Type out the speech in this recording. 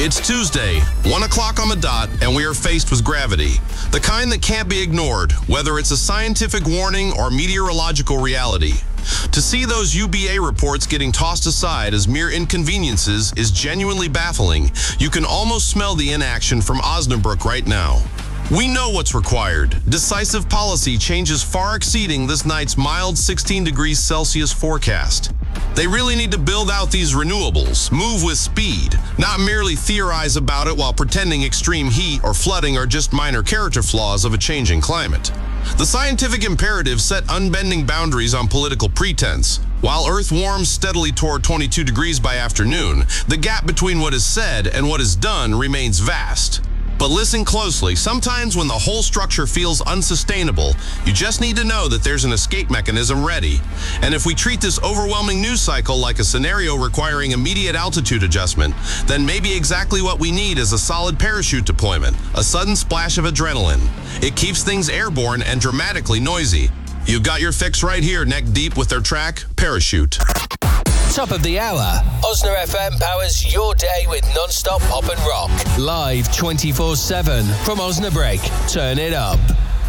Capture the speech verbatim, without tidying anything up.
It's Tuesday, one o'clock on the dot, and we are faced with gravity. The kind that can't be ignored, whether it's a scientific warning or meteorological reality. To see those U B A reports getting tossed aside as mere inconveniences is genuinely baffling. You can almost smell the inaction from Osnabrück right now. We know what's required. Decisive policy changes far exceeding this night's mild sixteen degrees Celsius forecast. They really need to build out these renewables, move with speed, not merely theorize about it while pretending extreme heat or flooding are just minor character flaws of a changing climate. The scientific imperative set unbending boundaries on political pretense. While Earth warms steadily toward twenty-two degrees by afternoon, the gap between what is said and what is done remains vast. But listen closely. Sometimes when the whole structure feels unsustainable, you just need to know that there's an escape mechanism ready. And if we treat this overwhelming news cycle like a scenario requiring immediate altitude adjustment, then maybe exactly what we need is a solid parachute deployment, a sudden splash of adrenaline. It keeps things airborne and dramatically noisy. You've got your fix right here, neck deep with their track, Parachute. Top of the hour. Osna F M powers your day with non-stop pop and rock. Live twenty-four seven from Osnabrück. Turn it up.